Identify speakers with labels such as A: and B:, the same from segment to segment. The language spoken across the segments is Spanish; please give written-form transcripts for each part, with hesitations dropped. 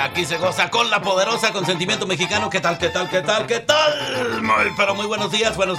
A: aquí se goza con la poderosa consentimiento mexicano. ¿Qué tal? Pero muy buenos días. Buenos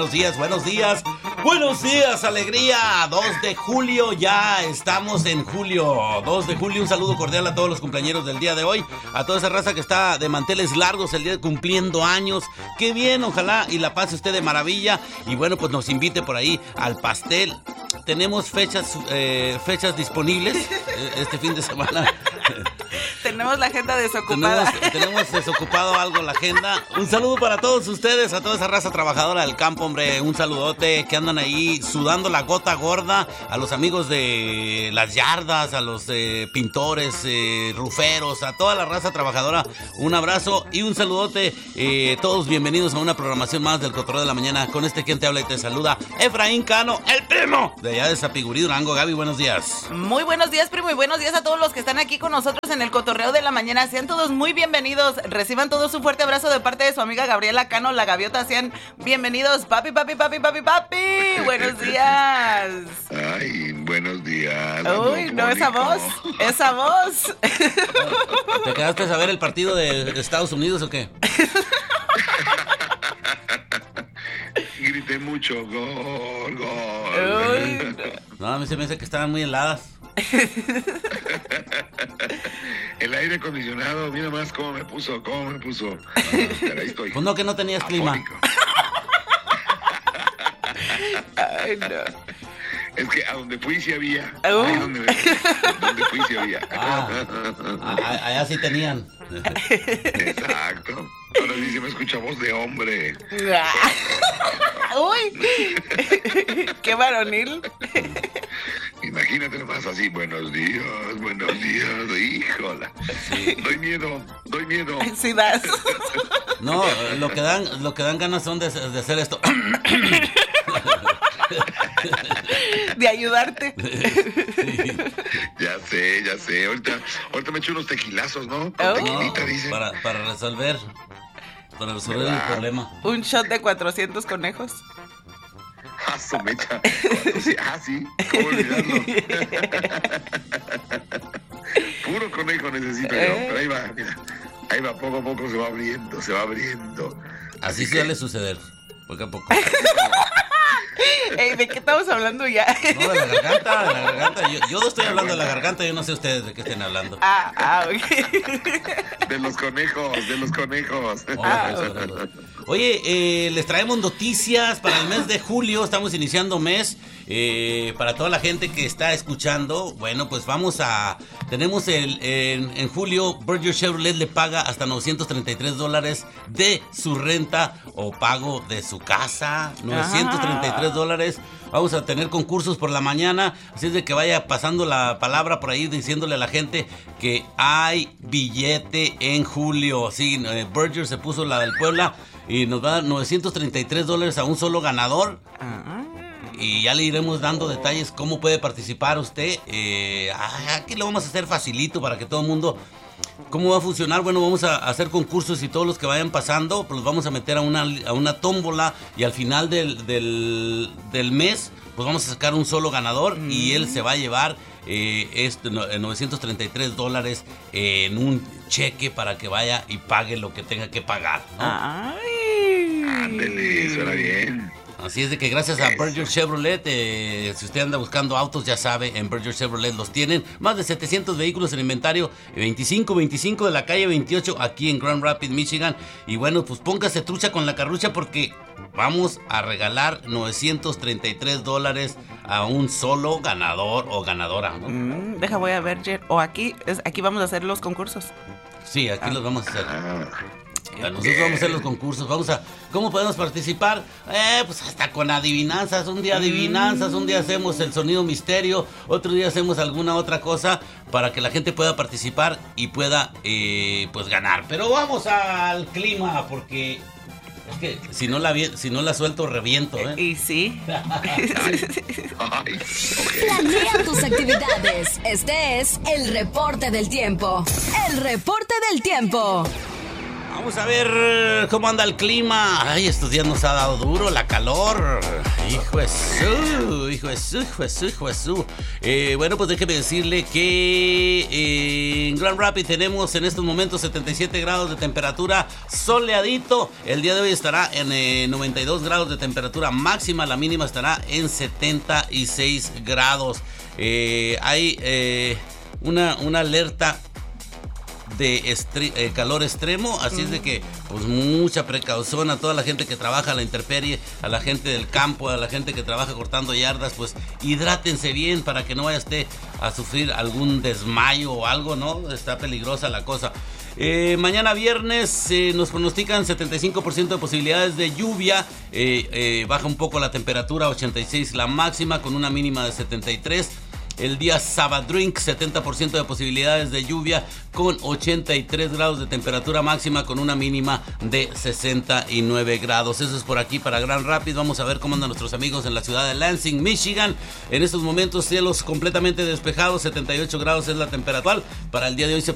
A: días, alegría. 2 de julio, ya estamos en julio. 2 de julio, un saludo cordial a todos los cumpleañeros del día de hoy. A toda esa raza que está de manteles largos el día de cumpliendo años. Qué bien, ojalá y la pase usted de maravilla. Y bueno, pues nos invite por ahí al pastel. Tenemos fechas disponibles este fin de semana.
B: Tenemos la agenda desocupada.
A: Tenemos desocupado algo la agenda. Un saludo para todos ustedes, a toda esa raza trabajadora del campo, hombre. Un saludote que andan ahí sudando la gota gorda. A los amigos de las yardas, a los pintores, ruferos, a toda la raza trabajadora. Un abrazo y un saludote. Todos bienvenidos a una programación más del Cotorreo de la Mañana. Con quien te habla y te saluda, Efraín Cano, el primo de allá de Zapigurí, Durango. Gaby, buenos días.
B: Muy buenos días, primo, y buenos días a todos los que están aquí con nosotros en el Cotorreo de la Mañana. Sean todos muy bienvenidos. Reciban todos un fuerte abrazo de parte de su amiga Gabriela Cano, la gaviota. Sean bienvenidos, papi. Buenos días.
C: Ay, buenos días.
B: Uy, no, esa voz.
A: ¿Te quedaste a ver el partido de Estados Unidos o qué?
C: Grité mucho, gol.
B: Uy,
A: no, a mí se me hace que estaban muy heladas.
C: El aire acondicionado, mira más cómo me puso. Pero ahí estoy.
A: Pues no, que no tenías clima.
B: ay, no.
C: Es que a donde fui sí había.
B: Ahí
C: donde fui sí había.
A: Allá sí tenían.
C: Exacto. Ahora sí se me escucha voz de hombre.
B: Uy, qué varonil.
C: Imagínate nomás así, buenos días, híjola. Sí. Doy miedo.
B: Sí das.
A: No, lo que dan ganas son de hacer esto.
B: De ayudarte.
A: Sí.
C: Ya sé. Ahorita me echo unos tequilazos, ¿no? Con tequilita, dicen.
A: Para resolver el problema.
B: Un shot de 400 conejos.
C: Su mecha. Sí, ¿cómo olvidarlo? Puro conejo necesito yo, pero ahí va, mira. Ahí va, poco a poco se va abriendo.
A: Así suele suceder, poco a poco.
B: ¿De qué estamos hablando ya?
A: No, de la garganta. Yo no estoy hablando de la garganta, yo no sé ustedes de qué estén hablando.
C: Ok. De los conejos.
A: Oye, les traemos noticias para el mes de julio, estamos iniciando mes. Para toda la gente que está escuchando, bueno, pues tenemos en julio, Berger Chevrolet le paga hasta $933 de su renta o pago de su casa. $933. Vamos a tener concursos por la mañana, así es de que vaya pasando la palabra por ahí diciéndole a la gente que hay billete en julio. Sí, Berger se puso la del Puebla y nos va a dar $933 a un solo ganador. Y ya le iremos dando detalles cómo puede participar usted. Aquí lo vamos a hacer facilito para que todo el mundo... ¿Cómo va a funcionar? Bueno, vamos a hacer concursos y todos los que vayan pasando, pues los vamos a meter a una tómbola y al final del mes, pues vamos a sacar un solo ganador y él se va a llevar $933 en un cheque para que vaya y pague lo que tenga que pagar, ¿no?
B: ¡Ay!
C: Ándele, suena bien.
A: Así es de que gracias a Berger Chevrolet, si usted anda buscando autos, ya sabe, en Berger Chevrolet los tienen. Más de 700 vehículos en inventario, 25 de la calle 28 aquí en Grand Rapids, Michigan. Y bueno, pues póngase trucha con la carrucha porque vamos a regalar $933 a un solo ganador o ganadora, ¿no?
B: Voy a ver, o aquí vamos a hacer los concursos.
A: Sí, aquí los vamos a hacer. Nosotros vamos a hacer los concursos, ¿cómo podemos participar? Pues hasta con adivinanzas, un día hacemos el sonido misterio, otro día hacemos alguna otra cosa para que la gente pueda participar y pueda pues ganar. Pero vamos al clima porque es que si no la suelto reviento,
B: Y sí.
D: Planea tus actividades. Este es el reporte del tiempo.
A: Vamos a ver cómo anda el clima. Ay, estos días nos ha dado duro la calor. Hijo de su. Bueno, pues déjeme decirle que en Grand Rapids tenemos en estos momentos 77 grados de temperatura, soleadito. El día de hoy estará en 92 grados de temperatura máxima. La mínima estará en 76 grados. Hay una alerta de calor extremo, así es de que pues mucha precaución a toda la gente que trabaja a la intemperie, a la gente del campo, a la gente que trabaja cortando yardas, pues hidrátense bien para que no vaya usted a sufrir algún desmayo o algo, ¿no? Está peligrosa la cosa. Mañana viernes nos pronostican 75% de posibilidades de lluvia, baja un poco la temperatura, 86 la máxima con una mínima de 73. El día Sabadrink, 70% de posibilidades de lluvia con 83 grados de temperatura máxima con una mínima de 69 grados. Eso es por aquí para Grand Rapids. Vamos a ver cómo andan nuestros amigos en la ciudad de Lansing, Michigan. En estos momentos cielos completamente despejados, 78 grados es la temperatura. Para el día de hoy se